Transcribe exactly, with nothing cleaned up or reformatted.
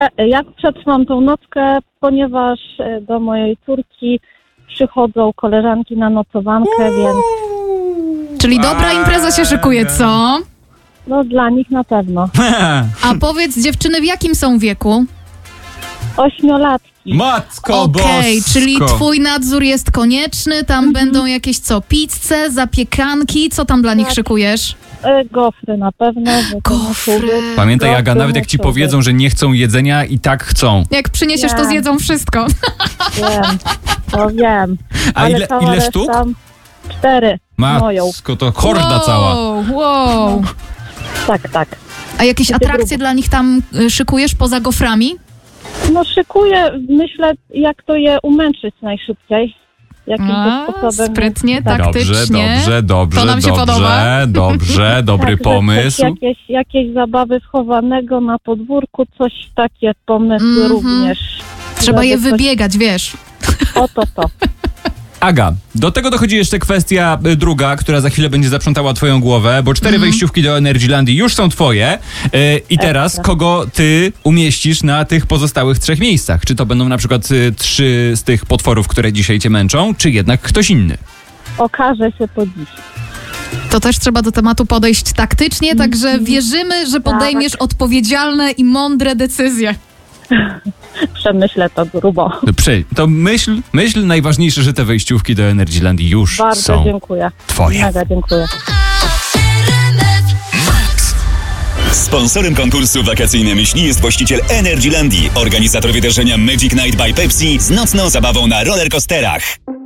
Jak przetrwam tą nockę, ponieważ do mojej córki przychodzą koleżanki na nocowankę, więc Czyli dobra impreza się szykuje, co? no dla nich na pewno. A powiedz, dziewczyny w jakim są wieku? Ośmiolatki. Matko Okej, bosko. czyli twój nadzór jest konieczny, tam będą jakieś co, pizze, zapiekanki, co tam dla nich Tak. szykujesz? E, Gofry na pewno. bo to Gofry. muszą być. Pamiętaj, Gofry Aga, nawet jak ci muszą być. powiedzą, że nie chcą jedzenia, i tak chcą. Jak przyniesiesz, to Nie. zjedzą wszystko. Wiem, to wiem. A Ale ile, cała ile reszta- sztuk? Cztery. Moją. Matko, to horda cała. Wow, wow. Tak, tak. A jakieś Ty atrakcje grubo. dla nich tam y, szykujesz poza goframi? No szykuję, myślę, jak to je umęczyć najszybciej. Jakim to A, sposobem. sprytnie, Tak. Dobrze, taktycznie. dobrze, dobrze, To nam się dobrze, podoba. dobrze, dobry Tak, że pomysł. Coś, jakieś, jakieś zabawy schowanego na podwórku, coś takie pomysły Mhm. również. Trzeba je Żeby coś- wybiegać, wiesz. O to, to. Aga, do tego dochodzi jeszcze kwestia y, druga, która za chwilę będzie zaprzątała twoją głowę, bo cztery Mhm. wejściówki do Energylandii już są twoje. Y, I teraz Ekstra. kogo ty umieścisz na tych pozostałych trzech miejscach? Czy to będą na przykład y, trzy z tych potworów, które dzisiaj cię męczą, czy jednak ktoś inny? Okaże się to dziś. To też trzeba do tematu podejść taktycznie, także wierzymy, że podejmiesz odpowiedzialne i mądre decyzje. Przemyślę to grubo. No, Prze- to myśl, myśl najważniejsze, że te wejściówki do Energylandii już Bardzo są dziękuję. twoje. Mega dziękuję. Sponsorem konkursu Wakacyjne Myśli jest właściciel Energylandii, organizator wydarzenia Magic Night by Pepsi z nocną zabawą na rollercoasterach.